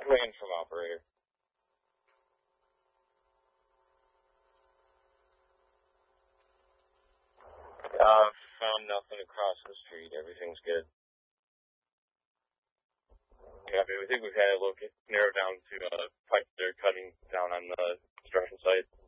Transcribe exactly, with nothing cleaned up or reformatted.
Ran from operator. Uh, found nothing across the street. Everything's good. Yeah, I mean, we think we've had it look narrowed down to uh, pipe they're cutting down on the construction site.